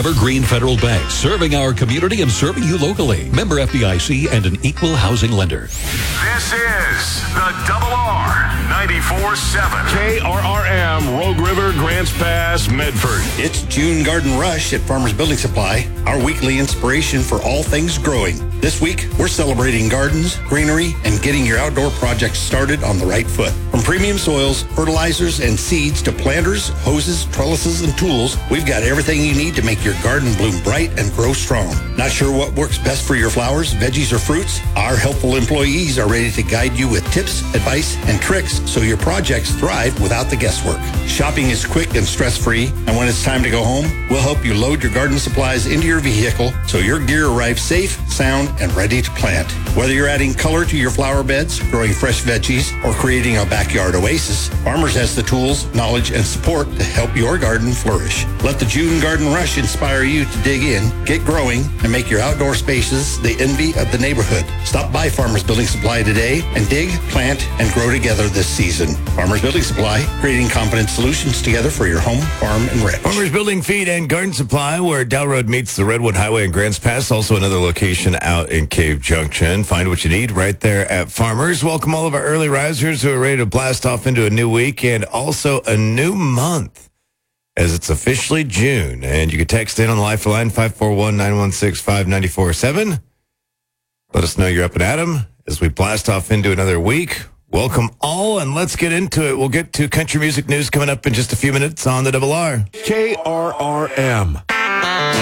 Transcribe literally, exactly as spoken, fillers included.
Evergreen Federal Bank, serving our community and serving you locally. Member F D I C and an equal housing lender. This is the Double R ninety-four point seven. K R R M, Rogue River, Grants Pass, Medford. It's June Garden Rush at Farmers Building Supply, our weekly inspiration for all things growing. This week, we're celebrating gardens, greenery, and getting your outdoor projects started on the right foot. From premium soils, fertilizers, and seeds to planters, hoses, trellises, and tools, we've got everything you need to make your garden bloom bright and grow strong. Not sure what works best for your flowers, veggies, or fruits? Our helpful employees are ready to guide you with tips, advice, and tricks so your projects thrive without the guesswork. Shopping is quick and stress-free, and when it's time to go home, we'll help you load your garden supplies into your vehicle so your gear arrives safe, sound, and ready to plant. Whether you're adding color to your flower beds, growing fresh veggies, or creating a backyard oasis, Farmers has the tools, knowledge, and support to help your garden flourish. Let the June Garden Rush inspire you to dig in, get growing, and make your outdoor spaces the envy of the neighborhood. Stop by Farmers Building Supply today and dig, plant, and grow together this season. Farmers Building Supply, creating confident solutions together for your home, farm, and ranch. Farmers Building Feed and Garden Supply, where Dow Road meets the Redwood Highway in Grants Pass. Also another location out in Cave Junction. Find what you need right there at Farmers. Welcome all of our early risers who are ready to blast off into a new week and also a new month, as it's officially June. And you can text in on the Lifeline, five four one, nine one six, five nine four seven. Let us know you're up and at 'em as we blast off into another week. Welcome all, and let's get into it. We'll get to country music news coming up in just a few minutes on the Double R. K R R M.